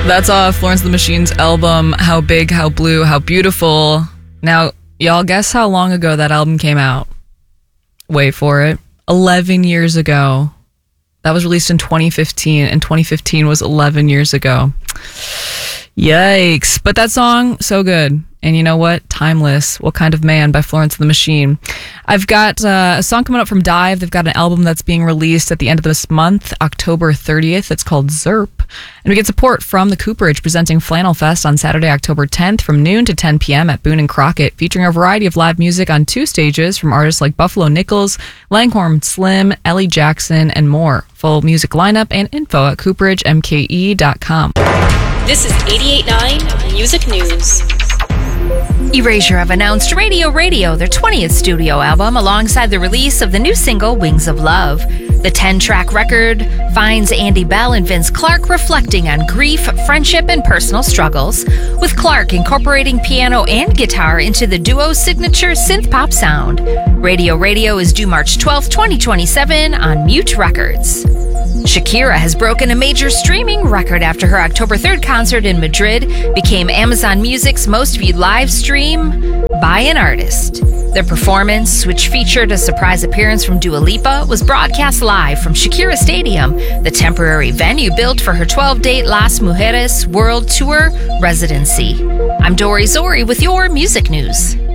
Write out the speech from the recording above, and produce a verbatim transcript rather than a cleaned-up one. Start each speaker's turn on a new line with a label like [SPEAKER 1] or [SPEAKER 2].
[SPEAKER 1] That's uh, Florence and the Machine's album, How Big, How Blue, How Beautiful. Now, y'all guess how long ago that album came out? Wait for it. eleven years ago. That was released in twenty fifteen, and twenty fifteen was eleven years ago. Yikes. But that song, so good. And you know what? Timeless. What Kind of Man by Florence and the Machine. I've got uh, a song coming up from Dive. They've got an album that's being released at the end of this month, October thirtieth. It's called Zerp. And we get support from the Cooperage presenting Flannel Fest on Saturday, October tenth from noon to ten p.m. at Boone and Crockett, featuring a variety of live music on two stages from artists like Buffalo Nichols, Langhorne Slim, Ellie Jackson, and more. Full music lineup and info at cooperage m k e dot com.
[SPEAKER 2] This is eighty-eight point nine Music News.
[SPEAKER 3] Erasure have announced Radio Radio, their twentieth studio album, alongside the release of the new single Wings of Love. The ten-track record finds Andy Bell and Vince Clarke reflecting on grief, friendship, and personal struggles, with Clarke incorporating piano and guitar into the duo's signature synth-pop sound. Radio Radio is due March twelfth, twenty twenty-seven on Mute Records. Shakira has broken a major streaming record after her October third concert in Madrid became Amazon Music's most viewed live stream by an artist. The performance, which featured a surprise appearance from Dua Lipa, was broadcast live from Shakira Stadium, the temporary venue built for her twelve-date Las Mujeres World Tour residency. I'm Dory Zori with your music news.